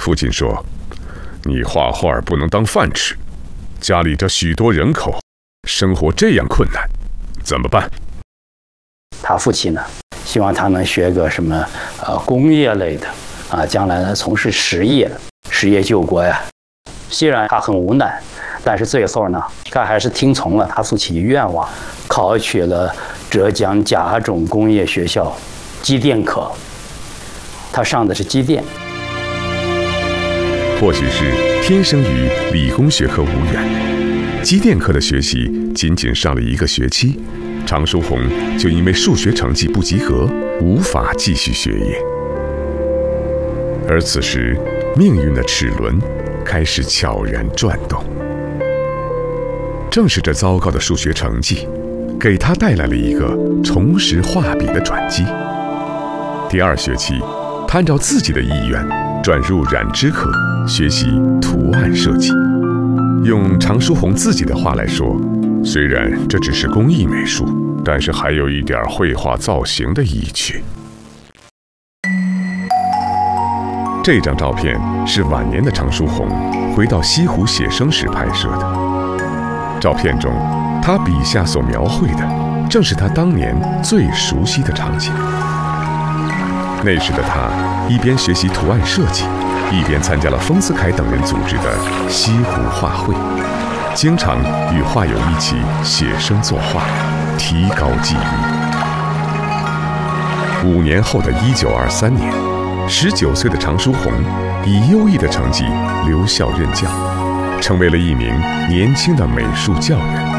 父亲说：“你画画不能当饭吃，家里这许多人口，生活这样困难，怎么办？” 他父亲呢，希望他能学个什么工业类的啊，将来呢从事实业救国呀。虽然他很无奈，但是最后呢，他还是听从了他父亲的愿望，考取了浙江甲种工业学校机电科。他上的是机电。 或许是天生与理工学科无缘，机电科的学习仅仅上了1个学期，常书鸿就因为数学成绩不及格，无法继续学业。而此时，命运的齿轮开始悄然转动。正是这糟糕的数学成绩，给他带来了一个重拾画笔的转机。第2学期，他按照自己的意愿转入染织科，学习图案设计。用常书鸿自己的话来说，虽然这只是工艺美术，但是还有一点绘画造型的意趣。这张照片是晚年的常书鸿回到西湖写生时拍摄的。照片中，他笔下所描绘的正是他当年最熟悉的场景。那时的他一边学习图案设计，一边参加了丰子恺等人组织的西湖画会，经常与画友一起写生作画，提高技艺。5年后的1923年，19岁的常书鸿以优异的成绩留校任教，成为了一名年轻的美术教员。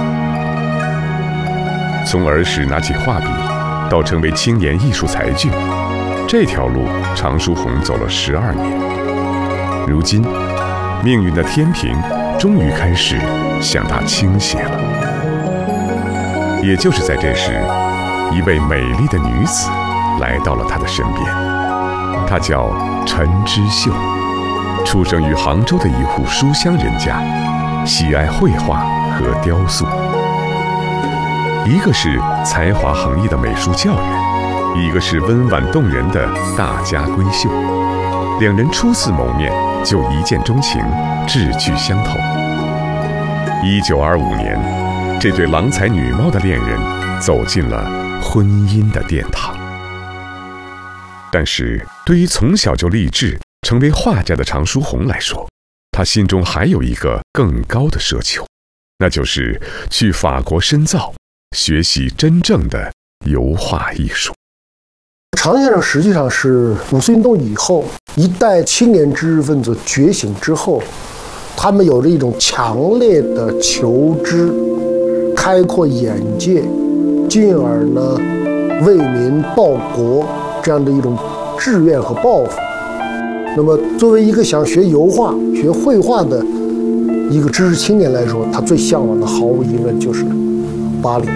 从儿时拿起画笔，到成为青年艺术才俊，这条路常书鸿走了12年。如今，命运的天平终于开始向他倾斜了。也就是在这时，一位美丽的女子来到了他的身边。她叫陈之秀，出生于杭州的一户书香人家，喜爱绘画和雕塑。一个是才华横溢的美术教员，一个是温婉动人的大家闺秀。2人初次谋面就一见钟情，志趣相投。1925年，这对郎才女貌的恋人走进了婚姻的殿堂。但是，对于从小就立志成为画家的常书鸿来说，他心中还有一个更高的奢求，那就是去法国深造，学习真正的油画艺术。 常先生实际上是五四运动以后一代青年知识分子觉醒之后，他们有着一种强烈的求知、开阔眼界，进而呢为民报国这样的一种志愿和抱负。那么作为一个想学油画、学绘画的一个知识青年来说，他最向往的毫无疑问就是巴黎。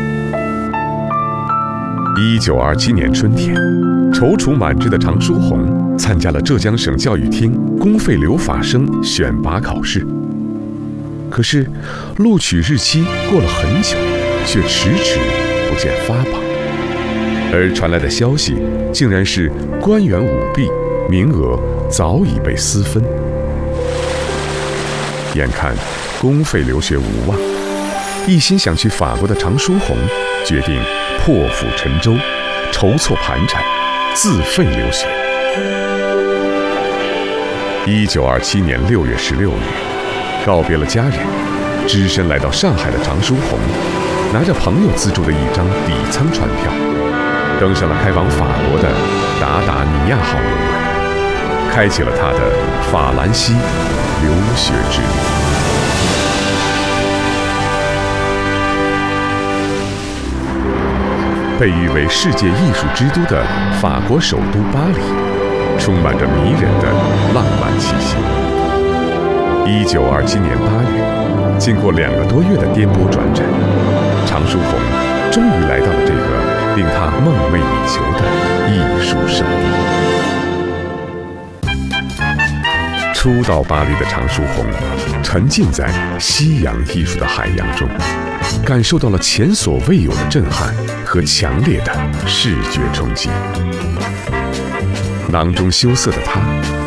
1927年春天，踌躇满志的常书鸿参加了浙江省教育厅公费留法生选拔考试。可是，录取日期过了很久，却迟迟不见发榜。而传来的消息，竟然是官员舞弊，名额早已被私分。眼看公费留学无望，一心想去法国的常书鸿决定破釜沉舟，筹措盘缠，自费留学。1927年6月16日，告别了家人，只身来到上海的常书鸿，拿着朋友资助的一张底舱船票，登上了开往法国的达达尼亚号游轮，开启了他的法兰西留学之旅。被誉为世界艺术之都的法国首都巴黎，充满着迷人的浪漫气息。1927年8月，经过2个多月的颠簸转诊，常书鸿终于来到了这个令他梦寐以求的艺术圣地。初到巴黎的常书鸿，沉浸在西洋艺术的海洋中，感受到了前所未有的震撼和强烈的视觉冲击。囊中羞涩的他，